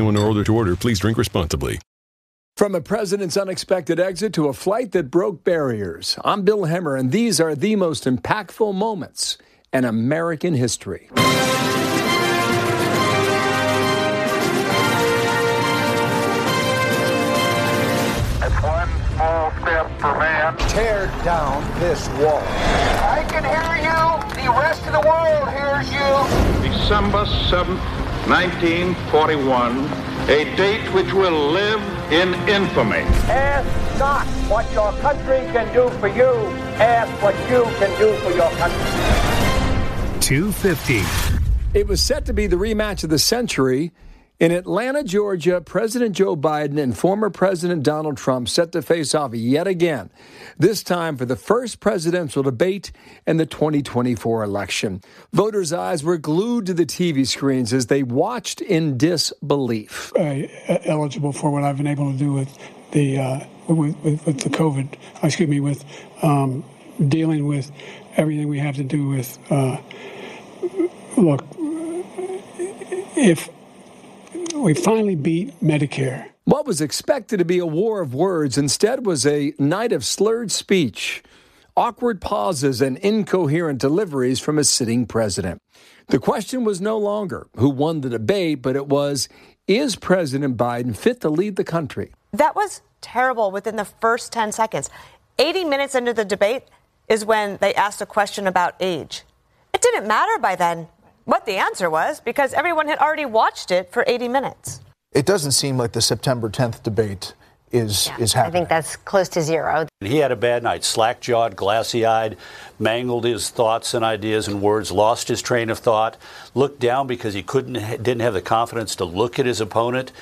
In order to order, please drink responsibly. From a president's unexpected exit to a flight that broke barriers, I'm Bill Hemmer, and these are the most impactful moments in American history. That's one small step for man. Tear down this wall. I can hear you. The rest of the world hears you. December 7th, 1941, a date which will live in infamy. Ask not what your country can do for you. Ask what you can do for your country. 250. It was set to be the rematch of the century. In Atlanta, Georgia, President Joe Biden and former President Donald Trump set to face off yet again, this time for the first presidential debate in the 2024 election. Voters' eyes were glued to the TV screens as they watched in disbelief. Eligible for what I've been able to do with the COVID, with dealing with everything we have to do with, if we finally beat Medicare. What was expected to be a war of words instead was a night of slurred speech, awkward pauses, and incoherent deliveries from a sitting president. The question was no longer who won the debate, but it was, is President Biden fit to lead the country? That was terrible within the first 10 seconds. 80 minutes into the debate is when they asked a question about age. It didn't matter by then what the answer was because everyone had already watched it for 80 minutes. It doesn't seem like the September 10th debate is happening. I think that's close to zero. He had a bad night, slack-jawed, glassy-eyed, mangled his thoughts and ideas and words, lost his train of thought, looked down because he didn't have the confidence to look at his opponent.